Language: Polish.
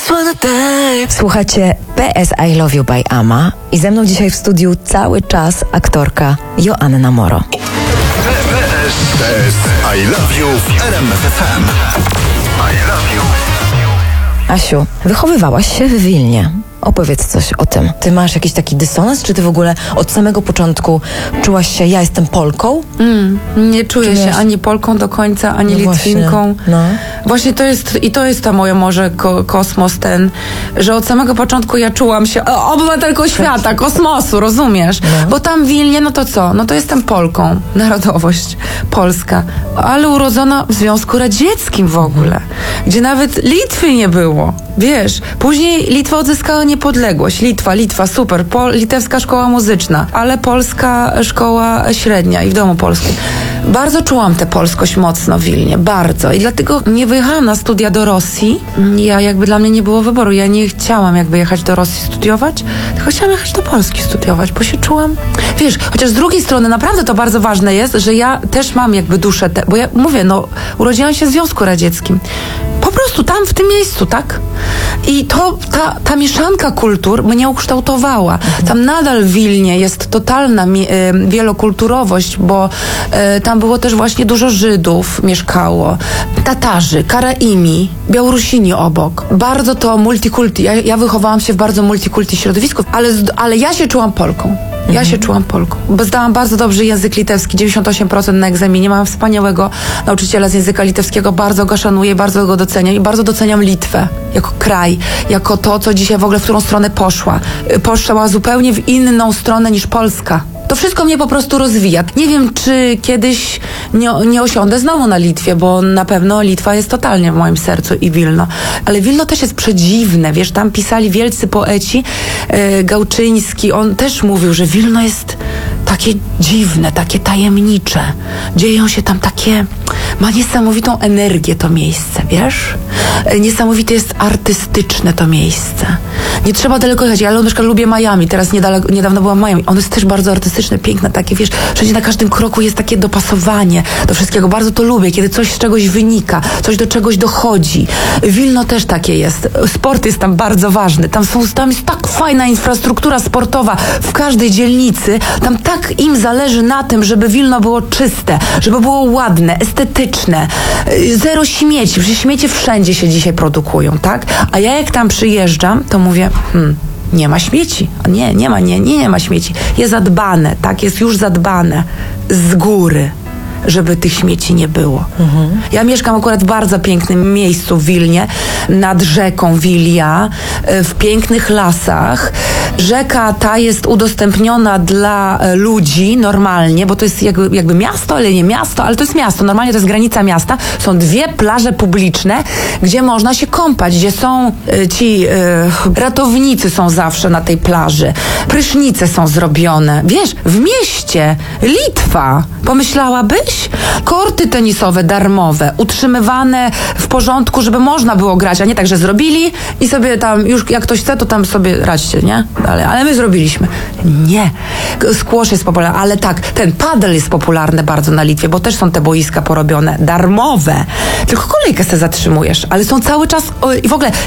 Słuchacie PS I Love You by Ama i ze mną dzisiaj w studiu cały czas aktorka Joanna Moro. PS I Love You w RMF FM. I love you. Asiu, wychowywałaś się w Wilnie. Opowiedz coś o tym. Ty masz jakiś taki dysonans, czy ty w ogóle od samego początku czułaś się, ja jestem Polką? Nie czuję się ani Polką do końca, ani Litwinką. Właśnie to jest ta moja może kosmos ten, że od samego początku ja czułam się obywatelką świata, kosmosu, rozumiesz? Bo tam w Wilnie, no to co? No to jestem Polką, narodowość polska, ale urodzona w Związku Radzieckim w ogóle, gdzie nawet Litwy nie było. Wiesz, później Litwa odzyskała niepodległość. Litwa, super. Litewska szkoła muzyczna, ale polska szkoła średnia i w domu polskim. Bardzo czułam tę polskość mocno w Wilnie, bardzo. I dlatego nie wyjechałam na studia do Rosji. Dla mnie nie było wyboru. Ja nie chciałam jechać do Rosji studiować, tylko chciałam jechać do Polski studiować, bo się czułam... Wiesz, chociaż z drugiej strony naprawdę to bardzo ważne jest, że ja też mam duszę, bo ja mówię, urodziłam się w Związku Radzieckim. Po prostu tam, w tym miejscu, tak? I ta mieszanka kultur mnie ukształtowała. Tam nadal w Wilnie jest totalna wielokulturowoja, bo tam było też właśnie dużo Żydów mieszkało, Tatarzy, Karaimi, Białorusini obok. Bardzo to multikulti. Ja wychowałam się w bardzo multikulti środowisku, ale ja się czułam Polką. Bo zdałam bardzo dobrze język litewski, 98% na egzaminie. Mam wspaniałego nauczyciela z języka litewskiego, bardzo go szanuję, bardzo go doceniam i bardzo doceniam Litwę jako kraj, jako to, co dzisiaj w ogóle w którą stronę poszła. Poszła zupełnie w inną stronę niż Polska. To wszystko mnie po prostu rozwija. Nie wiem, czy kiedyś nie osiądę znowu na Litwie, bo na pewno Litwa jest totalnie w moim sercu i Wilno. Ale Wilno też jest przedziwne, wiesz, tam pisali wielcy poeci, Gałczyński, on też mówił, że Wilno jest takie dziwne, takie tajemnicze. Dzieją się tam ma niesamowitą energię to miejsce, wiesz? Niesamowite jest artystyczne to miejsce. Nie trzeba daleko jechać. Ja na przykład lubię Miami, teraz niedawno byłam w Miami. Ono jest też bardzo artystyczne, piękne, takie, wiesz, wszędzie na każdym kroku jest takie dopasowanie do wszystkiego. Bardzo to lubię, kiedy coś z czegoś wynika, coś do czegoś dochodzi. Wilno też takie jest. Sport jest tam bardzo ważny. Tam jest tak fajna infrastruktura sportowa w każdej dzielnicy. Tam tak im zależy na tym, żeby Wilno było czyste, żeby było ładne, estetyczne. Zero śmieci. Przecież śmiecie wszędzie się dzisiaj produkują, tak? A ja jak tam przyjeżdżam, to mówię, nie ma śmieci. Nie ma śmieci. Jest zadbane, tak? Jest już zadbane z góry, żeby tych śmieci nie było. Ja mieszkam akurat w bardzo pięknym miejscu w Wilnie, nad rzeką Wilia, w pięknych lasach. Rzeka ta jest udostępniona dla ludzi normalnie, bo to jest jakby miasto, ale nie miasto, ale to jest miasto. Normalnie to jest granica miasta. Są 2 plaże publiczne, gdzie można się kąpać, gdzie są ci ratownicy są zawsze na tej plaży. Prysznice są zrobione. Wiesz, w mieście. Litwa. Pomyślałabyś? Korty tenisowe darmowe, utrzymywane w porządku, żeby można było grać, a nie tak, że zrobili i sobie tam już jak ktoś chce, to tam sobie radźcie, nie? Ale my zrobiliśmy. Nie. Squash jest popularny, ale tak, ten padel jest popularny bardzo na Litwie, bo też są te boiska porobione, darmowe. Tylko kolejkę se zatrzymujesz, ale są cały czas i w ogóle